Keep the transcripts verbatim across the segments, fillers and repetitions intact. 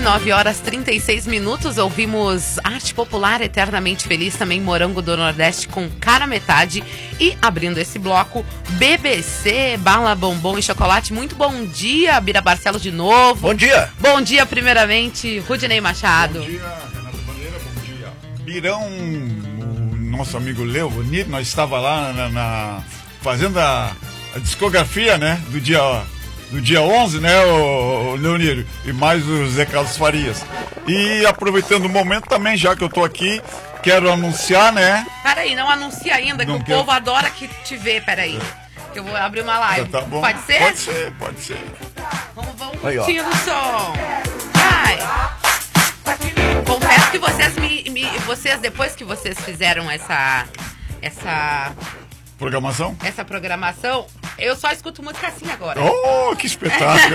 nove horas trinta e seis minutos, ouvimos Arte Popular Eternamente Feliz, também Morango do Nordeste com Cara Metade. E abrindo esse bloco, B B C, Bala, Bombom e Chocolate. Muito bom dia, Bira Barcelos de novo. Bom dia. Bom dia, primeiramente, Rudinei Machado. Bom dia, Renato Bandeira, bom dia. Birão, o nosso amigo Leonir, nós estava lá na, na fazendo a, a discografia, né, do dia... do dia onze, né, o, o Leonir, e mais o Zé Carlos Farias. E aproveitando o momento também, já que eu tô aqui, quero anunciar, né? Peraí, não anuncia ainda, que Não o quero. povo adora que te ver, peraí. Que eu vou abrir uma live. Tá bom? Pode ser? Pode ser, pode ser. Vamos, vamos Aí, ó. curtindo o som. Vai. Confesso que vocês me, me... Vocês, depois que vocês fizeram essa... Essa... Programação? Essa programação, eu só escuto música assim agora. Oh, que espetáculo!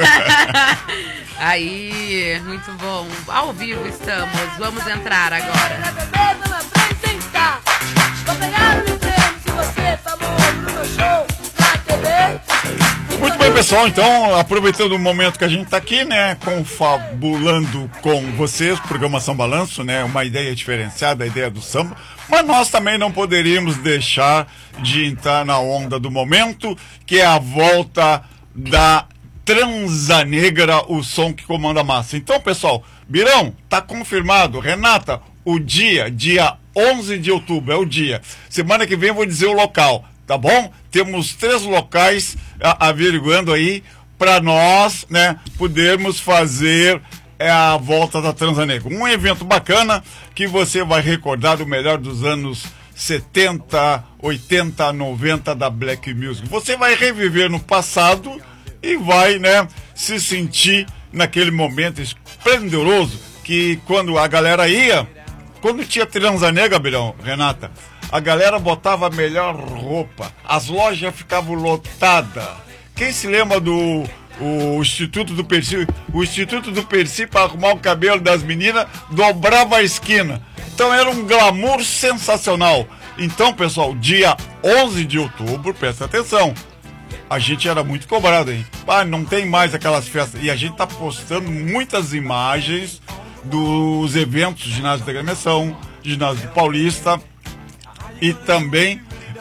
Aí, muito bom. Ao vivo estamos. Vamos entrar agora. Muito bem, pessoal, então, aproveitando o momento que a gente tá aqui, né, confabulando com vocês, programação Balanço, né, uma ideia diferenciada, a ideia do samba, mas nós também não poderíamos deixar de entrar na onda do momento, que é a volta da Transa Negra, o som que comanda a massa. Então, pessoal, Birão, tá confirmado, Renata, o dia, dia onze de outubro, é o dia. Semana que vem eu vou dizer o local. Tá bom? Temos três locais a, averiguando aí para nós, né, podermos fazer é, a volta da Transa Negra. Um evento bacana que você vai recordar o melhor dos anos setenta, oitenta, noventa da Black Music. Você vai reviver no passado e vai, né, se sentir naquele momento esplendoroso que quando a galera ia, quando tinha Transa Negra, Birão, Renata, a galera botava a melhor roupa, as lojas ficavam lotadas. Quem se lembra do o Instituto do Percy? O Instituto do Percy, para arrumar o cabelo das meninas, dobrava a esquina. Então era um glamour sensacional. Então, pessoal, dia onze de outubro, presta atenção, a gente era muito cobrado, hein? Ah, não tem mais aquelas festas. E a gente tá postando muitas imagens dos eventos, ginásio da Gremiação, ginásio do Paulista, e também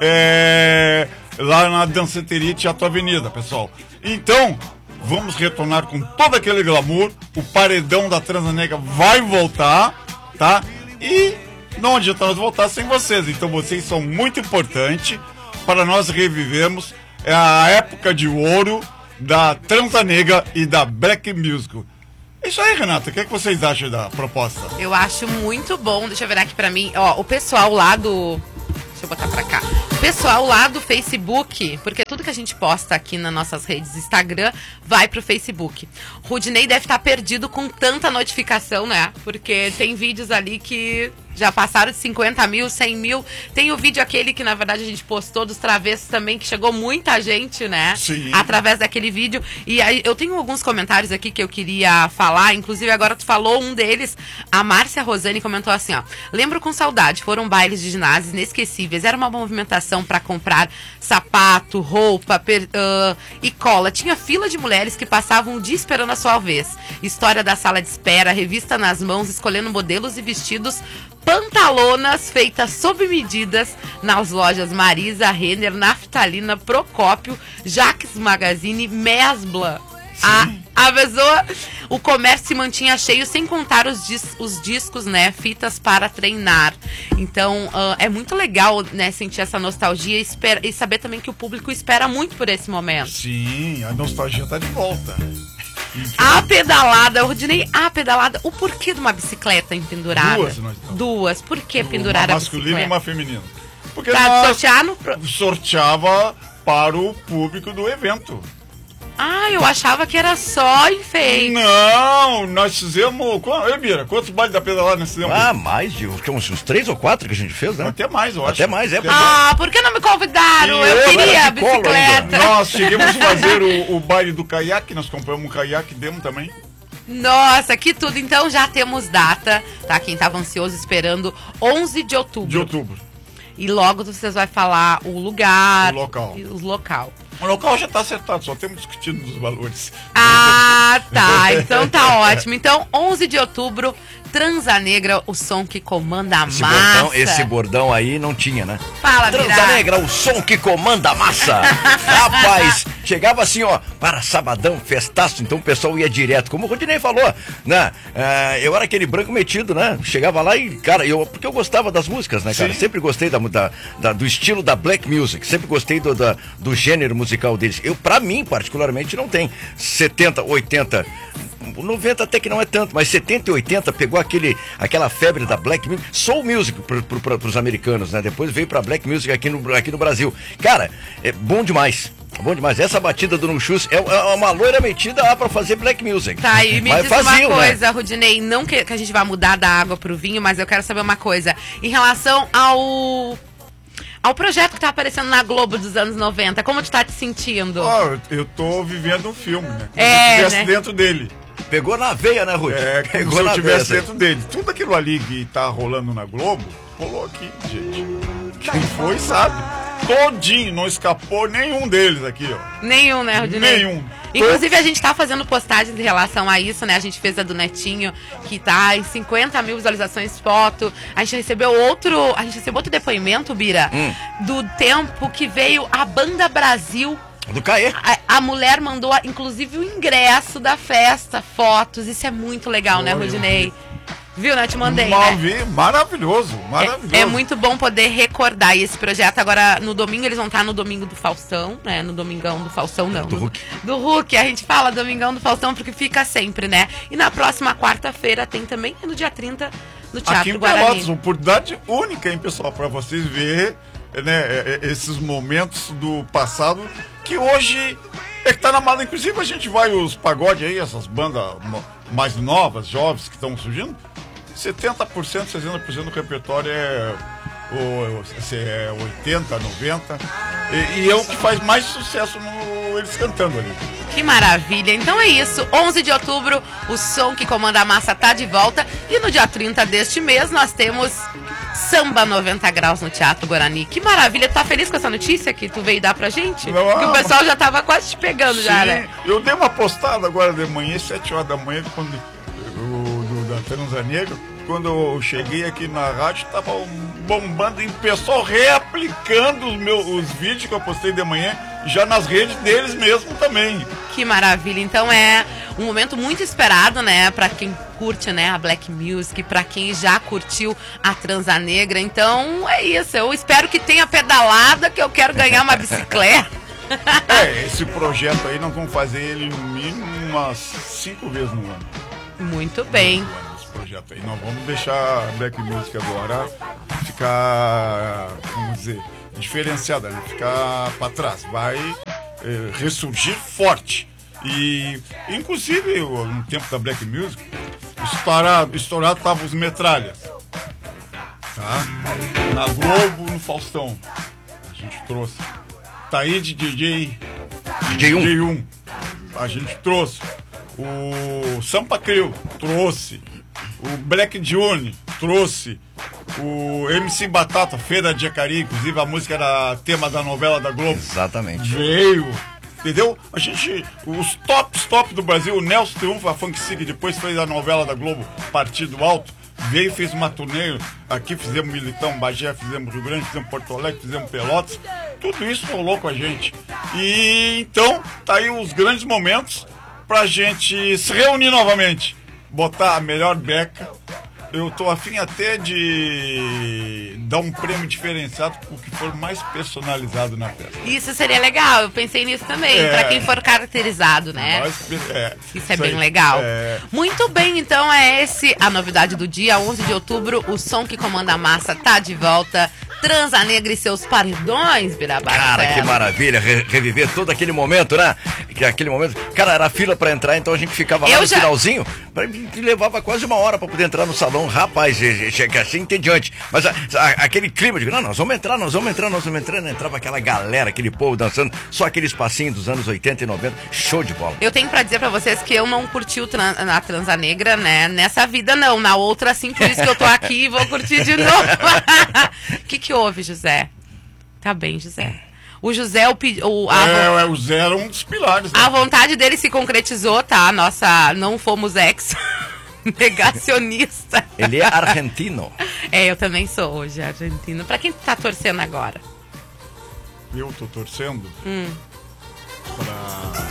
é, lá na Danceteria Teatro Avenida, pessoal. Então, vamos retornar com todo aquele glamour. O paredão da Transa Negra vai voltar, tá? E não adianta nós voltar sem vocês. Então, vocês são muito importantes para nós revivermos a época de ouro da Transa Negra e da Black Music. É isso aí, Renata. O que é que vocês acham da proposta? Eu acho muito bom. Deixa eu ver aqui pra mim. Ó, o pessoal lá do... Deixa eu botar pra cá. O pessoal lá do Facebook, porque tudo que a gente posta aqui nas nossas redes Instagram vai pro Facebook. Rudinei deve estar perdido com tanta notificação, né? Porque tem vídeos ali que já passaram de cinquenta mil, cem mil. Tem o vídeo aquele que, na verdade, a gente postou dos travessos também, que chegou muita gente, né? Sim. Através daquele vídeo. E aí, eu tenho alguns comentários aqui que eu queria falar. Inclusive, agora tu falou um deles. A Márcia Rosane comentou assim, ó. Lembro com saudade, foram bailes de ginásio inesquecíveis. Era uma movimentação para comprar sapato, roupa per, uh, e cola. Tinha fila de mulheres que passavam o dia esperando a sua vez. História da sala de espera, revista nas mãos, escolhendo modelos e vestidos, pantalonas feitas sob medidas nas lojas Marisa, Renner, Naftalina, Procópio, Jaques Magazine, Mesbla. A, a pessoa, o comércio se mantinha cheio, sem contar os, dis, os discos, né, fitas para treinar. Então, uh, é muito legal, né, sentir essa nostalgia e, espera, e saber também que o público espera muito por esse momento. Sim, a nostalgia tá de volta. A pedalada, eu ordinei a pedalada. O porquê de uma bicicleta empendurada? Duas, nós estamos. Duas. Por que pendurar Uma a masculina e bicicleta? uma feminina. Porque Pra nós sortear no... pro- sorteava para o público do evento. Ah, eu achava que era só enfeite. Não, nós fizemos... Qu- Ei, Bira, quantos bailes da pedalada nós fizemos? Ah, mais de uns, uns três ou quatro que a gente fez, né? Até mais, eu acho. Até mais, é. Até Ah, por que não me convidaram? E Eu eu queria era a de colo bicicleta. Nós chegamos a fazer o, o baile do caiaque, nós compramos um caiaque, demos também. Nossa, que tudo. Então já temos data, tá? Quem tava ansioso esperando, onze de outubro. De outubro. E logo vocês vão falar o lugar. O local. e O local. O local já está acertado, só temos discutido os valores. Ah, tá. Então tá ótimo. Então, onze de outubro, Transa Negra, o som que comanda a Esse massa. bordão, esse bordão aí não tinha, né? Fala, Transa Bira. Negra, o som que comanda a massa. Rapaz, chegava assim, ó, para sabadão, festaço, então o pessoal ia direto, como o Rodinei falou, né? Ah, eu era aquele branco metido, né? Chegava lá e, cara, eu, porque eu gostava das músicas, né, cara? Sim. Sempre gostei da, da, da- do estilo da black music, sempre gostei do, da, do gênero musical deles. Eu, pra mim, particularmente, não tem setenta, oitenta... noventa até que não é tanto, mas setenta e oitenta pegou aquele, aquela febre da black music, soul music pro, pro, pro, pros americanos, né? Depois veio pra black music aqui no, aqui no Brasil. Cara, é bom demais. Bom demais. Essa batida do Nuxus é, é uma loira metida lá pra fazer black music. Tá, e me mas diz faziam, uma né? coisa, Rudinei, não que, que a gente vai mudar da água pro vinho, mas eu quero saber uma coisa. Em relação ao... ao projeto que tá aparecendo na Globo dos anos noventa, como tu tá te sentindo? Ó, eu, eu tô vivendo um filme, né? Como É, se eu estivesse né? dentro dele. Pegou na veia, né, Ruth? É, como Pegou se eu na estivesse veia. dentro dele. Tudo aquilo ali que tá rolando na Globo, rolou aqui, gente. Quem foi, sabe. Todinho, não escapou nenhum deles aqui, ó. Nenhum, né, Rudinei? Nenhum. Inclusive, a gente tá fazendo postagens em relação a isso, né? A gente fez a do Netinho, que tá em cinquenta mil visualizações foto. A gente recebeu outro. A gente recebeu outro depoimento, Bira, Hum. do tempo que veio a Banda Brasil. Do Caê. A, a mulher mandou, inclusive, o ingresso da festa, fotos. Isso é muito legal, né, Foi, eu Rudinei? vi. Viu, né? Te mandei, Mal né? vi, maravilhoso, maravilhoso. É, é muito bom poder recordar. E esse projeto agora, no domingo, eles vão estar no domingo do Faustão, né? No domingão do Faustão, não. Do no- Hulk. Do Hulk. A gente fala domingão do Faustão porque fica sempre, né? E na próxima quarta-feira tem também, no dia trinta, no Teatro Aqui em Guarani. Pelotas, oportunidade única, hein, pessoal, para vocês verem, né, é, é, esses momentos do passado que hoje é que tá na moda. Inclusive a gente vai os pagodes aí, essas bandas no- mais novas, jovens que estão surgindo, setenta por cento, sessenta por cento do repertório é, o, se é oitenta, noventa, e, e é o que faz mais sucesso no, eles cantando ali. Que maravilha. Então é isso. onze de outubro, o som que comanda a massa tá de volta. E no dia trinta deste mês, nós temos Samba noventa graus no Teatro Guarani. Que maravilha. Tu tá feliz com essa notícia que tu veio dar pra gente? Não, Porque o pessoal já tava quase te pegando já, né? Eu dei uma postada agora de manhã, sete horas da manhã, quando o do, da Transa Negra, quando eu cheguei aqui na rádio, tava bombando e o pessoal reaplicando os meus os vídeos que eu postei de manhã, já nas redes deles mesmo também. Que maravilha. Então é um momento muito esperado, né, pra quem curte, né, a Black Music, pra quem já curtiu a Transa Negra. Então é isso. Eu espero que tenha pedalada, que eu quero ganhar uma bicicleta. É, esse projeto aí nós vamos fazer ele no mínimo umas cinco vezes no ano. Muito bem. No ano, esse projeto aí. Nós vamos deixar a Black Music agora ficar, vamos dizer, diferenciada, né? Ficar pra trás. Vai eh, ressurgir forte. E, inclusive, eu, no tempo da Black Music, estourado, estourado tava os metralhas. Tá? Na Globo, no Faustão. A gente trouxe. Tá aí de D J D J um. D J um. A gente trouxe. O Sampa Crio trouxe. O Black Johnny trouxe. O M C Batata, Feira de Jacari, inclusive a música era tema da novela da Globo. Exatamente. Veio. Entendeu? A gente, os tops, top do Brasil, o Nelson Triunfo, a Funk Sick, depois fez a novela da Globo, Partido Alto, veio, fez uma turnê, aqui fizemos Militão, Bagé, fizemos Rio Grande, fizemos Porto Alegre, fizemos Pelotas, tudo isso rolou com a gente. E então, tá aí os grandes momentos pra gente se reunir novamente, botar a melhor beca. Eu tô afim até de dar um prêmio diferenciado pro que for mais personalizado na festa. Isso seria legal, eu pensei nisso também, É. pra quem for caracterizado, né? Mais- é, Isso é bem aí. legal. É. Muito bem, então é esse a novidade do dia, onze de outubro, o som que comanda a massa tá de volta. Transa Negra e seus paredões, Birabara. Cara, que maravilha, re- reviver todo aquele momento, né? Que aquele momento, cara, era fila pra entrar, então a gente ficava lá Eu no já- finalzinho, pra- e levava quase uma hora pra poder entrar no salão, rapaz, e- e- chega assim entediante. Mas a- a- aquele clima de, não, nós vamos entrar, nós vamos entrar, nós vamos entrar, né? Entrava aquela galera, aquele povo dançando, só aquele espacinho dos anos oitenta e noventa, show de bola. Eu tenho pra dizer pra vocês que eu não curti o tran a Transa Negra, né? Nessa vida não, na outra sim, por isso que eu tô aqui e vou curtir de novo. O que que houve, José? Tá bem, José. O José, o, pi- o, a, vo- É, é, o Zé era um dos pilares. Né? a vontade dele se concretizou, tá? Nossa, não fomos ex. Negacionista. Ele é argentino. É, eu também sou hoje argentino. Pra quem tu tá torcendo agora? Eu tô torcendo Hum. pra...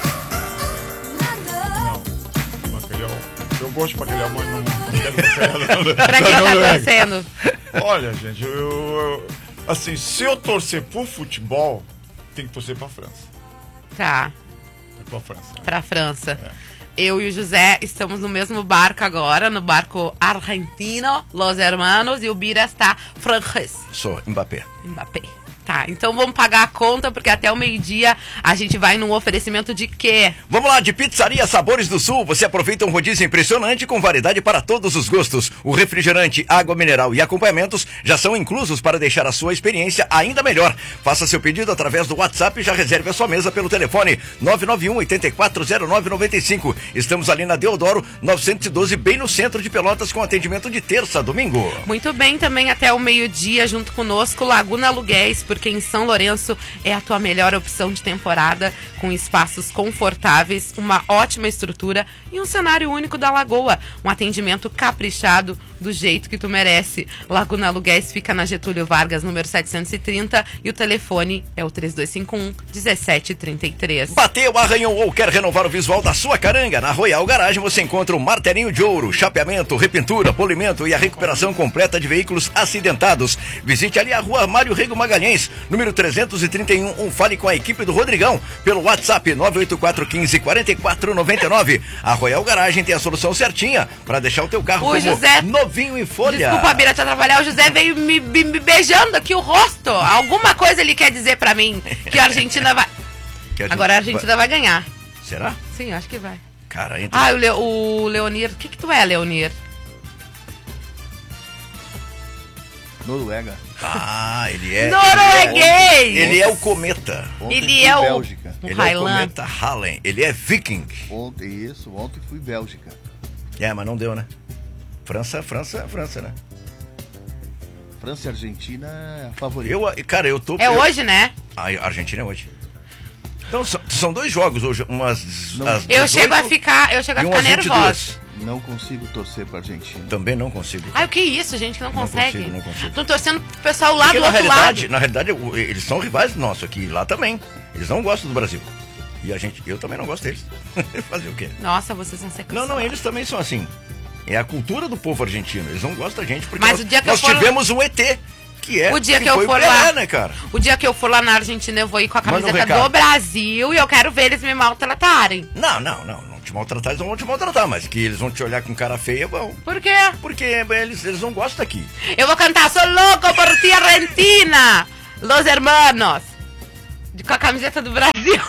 Não, bacalhau. Eu gosto de bacalhau, mas não, não quero bacalhau. Não. Pra quem Não, tá não é. torcendo? Olha, gente, eu, eu- assim, se eu torcer pro futebol, tem que torcer pra França. Tá, É pra França. pra França. Eu e o José estamos no mesmo barco agora, no barco argentino, Los Hermanos, e o Bira está francês, Sou Mbappé. Mbappé. Tá, então vamos pagar a conta, porque até o meio-dia a gente vai num oferecimento de quê? Vamos lá, de Pizzaria Sabores do Sul, você aproveita um rodízio impressionante com variedade para todos os gostos. O refrigerante, água mineral e acompanhamentos já são inclusos para deixar a sua experiência ainda melhor. Faça seu pedido através do WhatsApp e já reserve a sua mesa pelo telefone nove nove um, oito quatro zero nove nove cinco. Estamos ali na Deodoro novecentos e doze, bem no centro de Pelotas, com atendimento de terça a domingo. Muito bem, também até o meio-dia, junto conosco, Laguna Aluguéis, porque em São Lourenço é a tua melhor opção de temporada, com espaços confortáveis, uma ótima estrutura e um cenário único da Lagoa. Um atendimento caprichado do jeito que tu merece. Laguna Aluguéis fica na Getúlio Vargas, número setecentos e trinta, e o telefone é o três dois cinco um, um sete três três. Bateu, arranhou ou quer renovar o visual da sua caranga? Na Royal Garagem você encontra o martelinho de ouro, chapeamento, repintura, polimento e a recuperação completa de veículos acidentados. Visite ali a rua Mário Rego Magalhães, número trezentos e trinta e um, ou fale com a equipe do Rodrigão pelo WhatsApp nove oito quatro um cinco, quatro quatro nove nove. A Royal Garagem tem a solução certinha para deixar o teu carro O como José- novinho em folha. Desculpa, Bira, te atrapalhar. O José veio me, me- me beijando aqui o rosto. Alguma coisa ele quer dizer pra mim que a Argentina vai... Que a gente- Agora a Argentina vai ganhar. Será? Sim, acho que vai. Cara, entra. Ah, o, Le, o Leonir... O que que tu é, Leonir? Noruega. Ah, ele é. Norueguês! Ele é o cometa. Ontem Ele fui é o... Bélgica. o Ele é o Highland. cometa Hallen. Ele é viking. Ontem, isso, ontem fui Bélgica. É, mas não deu, né? França, França, França, né? França e Argentina é a favorita. Eu, cara, eu tô. É eu- hoje, né? A Argentina é hoje. Então, são, são dois jogos hoje, umas. Não. às Eu dezoito chego a ficar, eu chego a e ficar umas vinte e nervosa. duas. Não consigo torcer pra Argentina. Também não consigo. Ai, o que é isso, gente, que não, Não consegue? consigo, não consigo. Tô torcendo pro pessoal lá Porque do na outro realidade, lado. na realidade, o- eles são rivais nossos aqui, lá também. Eles não gostam do Brasil. E a gente, eu também não gosto deles. Fazer o quê? Nossa, vocês vão ser Não, não, eles também são assim. É a cultura do povo argentino. Eles não gostam da gente porque Mas nós, o dia que nós eu for- tivemos um E T, que é O dia que, foi eu o for Pelé, lá, né, cara? o dia que eu for lá na Argentina, eu vou ir com a Manda um camiseta recado. do Brasil e eu quero ver eles me maltratarem. Não, não, não. Não te maltratar, eles não vão te maltratar, mas que eles vão te olhar com cara feia, vão. Por quê? Porque eles, eles não gostam daqui. Eu vou cantar Sou louco por ti, Argentina, Los Hermanos, de- com a camiseta do Brasil.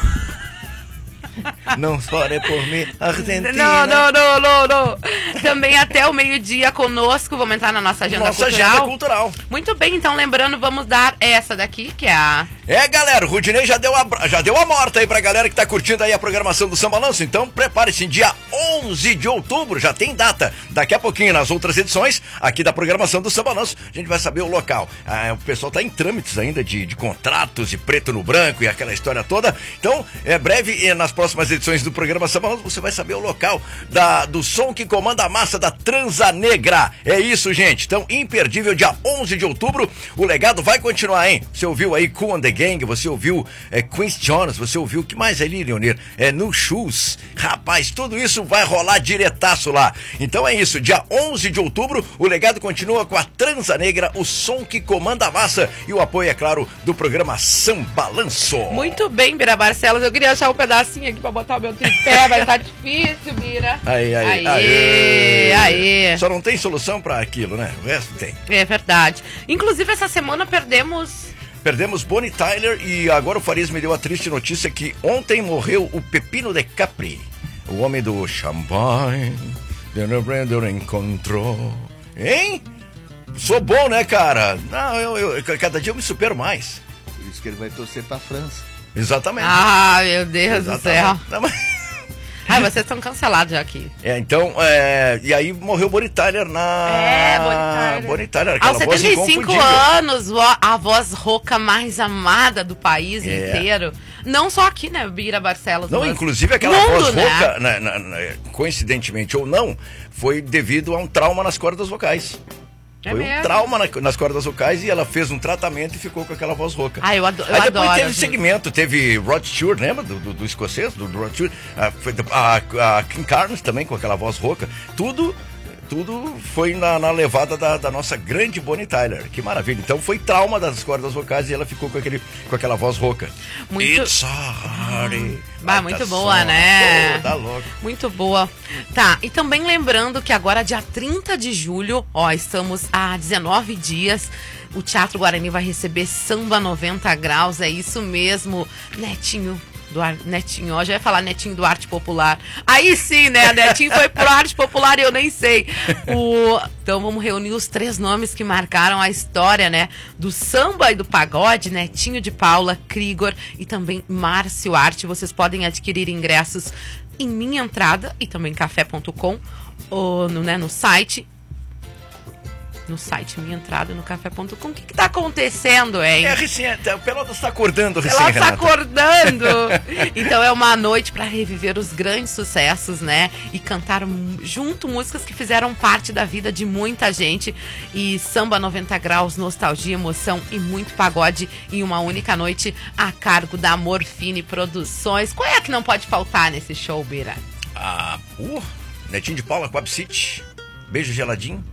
Não chore por mim, Argentina. Não, não, não, não, não. Também até o meio-dia conosco, vamos entrar na nossa agenda Nossa cultural. agenda cultural. Muito bem, então lembrando, vamos dar essa daqui, que é a... É, galera, o Rudinei já deu, a, já deu a morta aí pra galera que tá curtindo aí a programação do Samba Balanço. Então, prepare-se, dia onze de outubro, já tem data. Daqui a pouquinho, nas outras edições, aqui da programação do Samba Balanço, a gente vai saber o local. Ah, o pessoal tá em trâmites ainda de, de contratos, e preto no branco e aquela história toda. Então, é breve, e nas próximas edições do programa Samba Balanço, você vai saber o local da, do som que comanda a massa da Transa Negra. É isso, gente. Então, imperdível, dia onze de outubro, o legado vai continuar, hein? Você ouviu aí Cool and the Gang, você ouviu é, Quincy Jones, você ouviu o que mais ali, Leonir? É No Shoes. Rapaz, tudo isso vai rolar diretaço lá. Então é isso, dia onze de outubro, o legado continua com a Transa Negra, o som que comanda a massa e o apoio, é claro, do programa Samba Balanço. Muito bem, Bira Barcelos, eu queria achar um pedacinho aqui pra botar o meu tripé, mas tá difícil, Bira. Aí, aí, Aê, aê. Só não tem solução pra aquilo, né? O resto tem. É verdade. Inclusive, essa semana perdemos... Perdemos Bonnie Tyler e agora o Farias me deu a triste notícia que ontem morreu o Pepino de Capri, o homem do champanhe, Dona Brenda encontrou. Hein? Sou bom, né, cara? Não, eu, eu, cada dia eu me supero mais. Por isso que ele vai torcer pra França. Exatamente. Ah, meu Deus do céu. Exatamente. Não, mas- Ai, vocês estão cancelados já aqui. É, então, é, e aí morreu Bonnie Tyler na... É, Bonnie Tyler. Bonnie Tyler, aquela Aos voz setenta e cinco inconfundível. anos, vo- a voz rouca mais amada do país É. inteiro. Não só aqui, né, Bira Barcelos. Não, mas inclusive aquela mundo, voz né? rouca, na- na- na- coincidentemente ou não, foi devido a um trauma nas cordas vocais. É Foi um mesmo? trauma na- nas cordas vocais e ela fez um tratamento e ficou com aquela voz rouca. Ah, eu, ado eu Aí depois adoro. teve gente. segmento, teve Rod Stewart, lembra do, do, do escocês, do, do Rod Stewart? A, foi a, a Kim Carnes também com aquela voz rouca. Tudo, tudo foi na, na levada da, da nossa grande Bonnie Tyler. Que maravilha. Então foi trauma das cordas vocais e ela ficou com, aquele, com aquela voz rouca. Muito- It's a party. Bah, Baita muito boa, som. né? Pô, tá louco. Muito boa. Tá, e também lembrando que agora, dia trinta de julho, ó, estamos há dezenove dias, o Teatro Guarani vai receber Samba noventa graus, é isso mesmo, Netinho. Do Ar... Netinho, ó, já ia falar Netinho do Arte Popular. Aí sim, né? Netinho foi pro Arte Popular e eu nem sei. O... Então vamos reunir os três nomes que marcaram a história, né? Do samba e do pagode, Netinho de Paula, Krigor e também Márcio Arte. Vocês podem adquirir ingressos em Minha Entrada e também café ponto com ou no, né, no site. No site Minha Entrada, no café ponto com. O que que tá acontecendo, hein? É, recém, o Pelotas está acordando recém, Ela tá Renata. acordando. Então é uma noite para reviver os grandes sucessos, né? E cantar m- junto músicas que fizeram parte da vida de muita gente. E Samba noventa graus, nostalgia, emoção e muito pagode em uma única noite a cargo da Morfine Produções. Qual é a que não pode faltar nesse show, Bira? Ah, uh, Netinho de Paula, Coab City, Beijo Geladinho.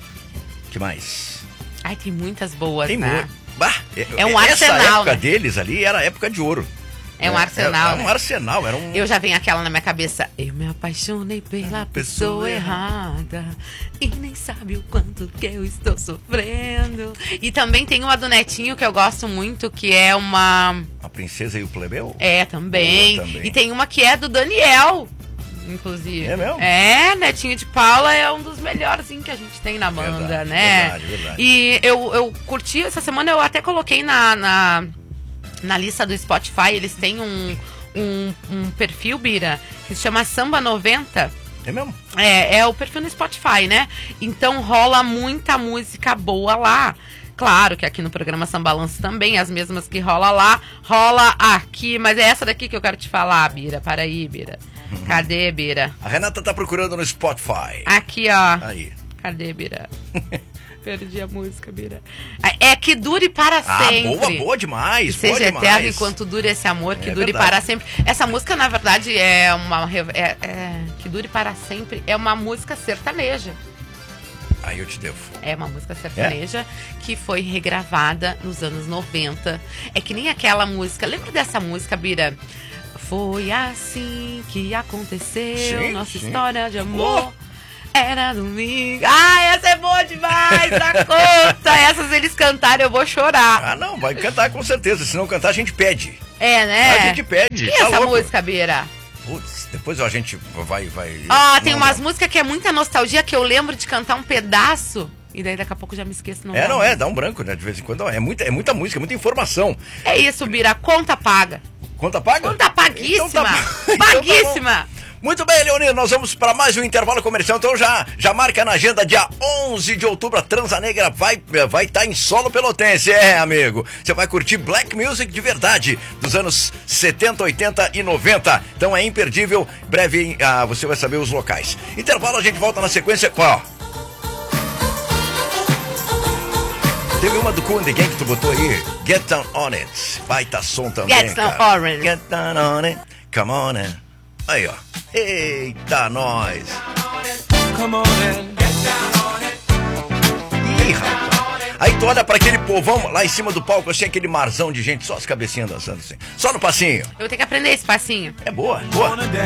Que mais? Ai, tem muitas boas, Tem né? muito. Bah, É um essa arsenal, época né? deles ali era a época de ouro. É um É, arsenal, Era né? um arsenal, era um... Eu já venho aquela na minha cabeça. Eu me apaixonei pela pessoa, Pessoa errada e nem sabe o quanto que eu estou sofrendo. E também tem uma do Netinho que eu gosto muito, que é uma... A Princesa e o Plebeu? É, também. Boa, também. E tem uma que é do Daniel, inclusive. É mesmo? É, Netinho de Paula é um dos melhorzinhos que a gente tem na banda, Verdade, né? verdade, verdade. E eu, eu curti essa semana, eu até coloquei na, na, na lista do Spotify, eles têm um, um, um perfil, Bira, que se chama Samba noventa. É mesmo? É, é o perfil no Spotify, né? Então rola muita música boa lá. Claro que aqui no programa Samba Balanço também, as mesmas que rola lá, rola aqui. Mas é essa daqui que eu quero te falar, Bira. Para aí, Bira. Cadê, Bira? A Renata tá procurando no Spotify. Aqui, ó. Aí. Cadê, Bira? Perdi a música, Bira. É que dure para Ah, sempre. boa, boa demais. Seja boa eterno demais. enquanto dure esse amor, que É dure verdade. para sempre. Essa música, na verdade, é uma. re- É, é- que dure para sempre. É uma música sertaneja. Aí eu te devo. É uma música sertaneja que foi regravada nos anos noventa. É que nem aquela música. Lembra dessa música, Bira? Foi assim que aconteceu Sim, nossa sim. história de amor. Era domingo. Ah, essa é boa demais, dá conta. Essas eles cantaram, eu vou chorar. Ah, não, vai cantar com certeza. Se não cantar, a gente pede. É, né? A gente pede. E tá essa louco. música, Bira? Putz, depois a gente vai... vai Ó, tem não, umas não. músicas que é muita nostalgia que eu lembro de cantar um pedaço. E daí daqui a pouco eu já me esqueço. Não É, dá não mais. é, dá um branco, né? De vez em quando. É muita, é muita música, muita informação. É isso, Bira. Conta paga. Conta paga? Conta paguíssima. Então tá bom. Então tá bom. Paguíssima. Muito bem, Leonino, nós vamos para mais um intervalo comercial. Então já, já marca na agenda, dia onze de outubro, a Transa Negra vai vai estar em solo pelotense. É, amigo, você vai curtir black music de verdade, dos anos setenta, oitenta e noventa. Então é imperdível, breve ah, você vai saber os locais. Intervalo, a gente volta na sequência com ó. Teve uma do Cool and the Gang que tu botou aí, Get Down On It, baita som também, Get Down cara. On It. Get Down On It, come on, né? Aí, ó. Eita, nós. Ih, rapaz. Aí tu olha pra aquele povão lá em cima do palco, assim, aquele marzão de gente, só as cabecinhas dançando assim. Só no passinho. Eu vou ter que aprender esse passinho. É boa, boa.